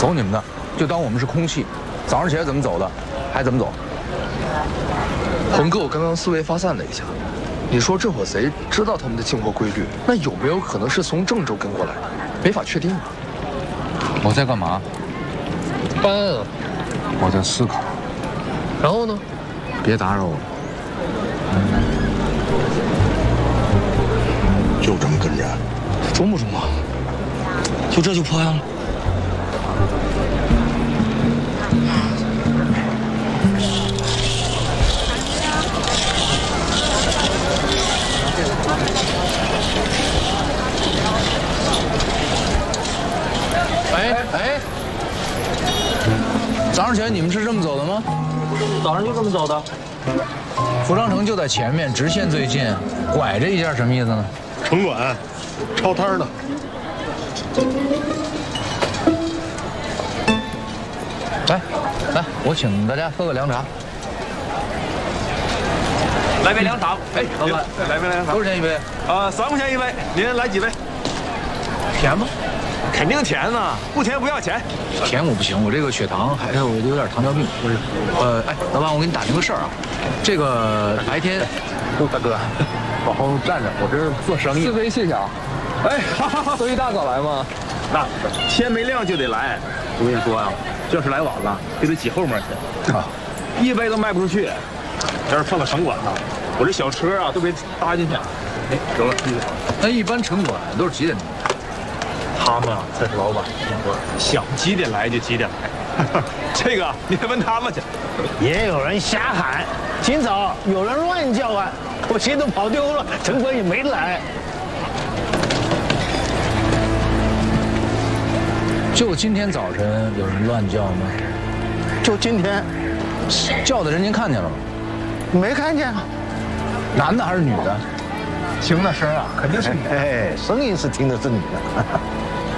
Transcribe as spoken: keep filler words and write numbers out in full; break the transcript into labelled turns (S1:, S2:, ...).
S1: 走你们的，就当我们是空气。早上起来怎么走的，还怎么走。
S2: 鹏哥，我刚刚思维发散了一下，你说这伙贼知道他们的进货规律，那有没有可能是从郑州跟过来的？没法确定啊。
S1: 我在干嘛？
S2: 办案啊。
S1: 我在思考。
S2: 然后呢？
S1: 别打扰我。
S3: 就这么跟着，
S2: 中不中啊？就这就破案了？
S1: 哎哎，早上起来你们是这么走的吗？
S4: 早上就这么走的。
S1: 服装城就在前面，直线最近，拐着一下什么意思呢？
S3: 城管，抄摊的。
S1: 来，来，我请大家喝个凉茶。
S4: 来杯凉茶。哎，老板，来杯凉茶。
S1: 多少钱一杯？
S4: 啊，三块钱一杯。您来几杯？
S1: 甜吗？
S4: 肯定甜呐，不甜不要钱。
S1: 甜我不行，我这个血糖还有有点糖尿病。不是，呃，哎，老板，我给你打听个事儿啊，这个白天，大哥，往后站着，我这是做生意。
S2: 四杯谢谢啊。哎，都一大早来吗？
S4: 那天没亮就得来。我跟你说呀、啊，要是来晚了，就得挤后面去，啊，一杯都卖不出去。要是碰到城管呢，我这小车啊都被搭进去。哎，得了，
S1: 那一般城管都是几点钟？
S4: 他们啊才是老板，想几点来就几点来。这个你得问他们去。
S5: 也有人瞎喊，今早有人乱叫啊，我鞋都跑丢了，城管也没来。
S1: 就今天早晨有人乱叫吗？
S5: 就今天，
S1: 叫的人您看见了吗？
S5: 没看见啊。
S1: 男的还是女的？听那声啊，肯定是女的。
S5: 哎，声音是听的是女的。